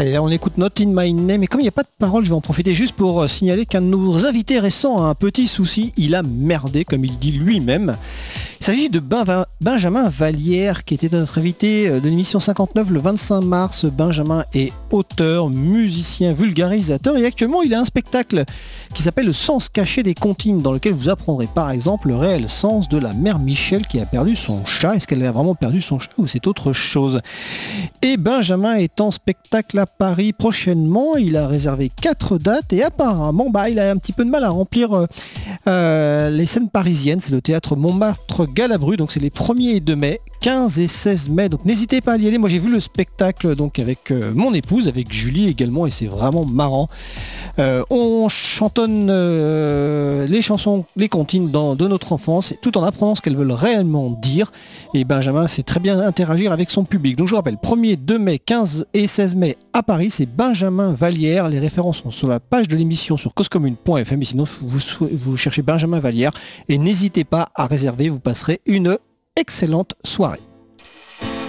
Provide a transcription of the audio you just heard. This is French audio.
Allez, là on écoute Not in My Name, et comme il n'y a pas de parole, je vais en profiter juste pour signaler qu'un de nos invités récents a un petit souci, il a merdé, comme il dit lui-même. Il s'agit de Benjamin Vallière, qui était notre invité de l'émission 59 le 25 mars. Benjamin est auteur, musicien, vulgarisateur, et actuellement il a un spectacle qui s'appelle Le sens caché des comptines, dans lequel vous apprendrez par exemple le réel sens de la mère Michel qui a perdu son chat. Est-ce qu'elle a vraiment perdu son chat ou c'est autre chose? Et Benjamin est en spectacle à Paris prochainement, il a réservé 4 dates et apparemment il a un petit peu de mal à remplir les scènes parisiennes. C'est le théâtre Montmartre-Galabru, donc c'est les 1er et 2 mai, 15 et 16 mai, donc n'hésitez pas à y aller. Moi j'ai vu le spectacle donc avec mon épouse, avec Julie également, et c'est vraiment marrant. On chantonne les chansons, les comptines de notre enfance, tout en apprenant ce qu'elles veulent réellement dire, et Benjamin sait très bien interagir avec son public. Donc je vous rappelle, 1er, 2 mai, 15 et 16 mai à Paris, c'est Benjamin Vallière. Les références sont sur la page de l'émission sur causecommune.fm, et sinon vous cherchez Benjamin Vallière et n'hésitez pas à réserver, vous passerez une excellente soirée.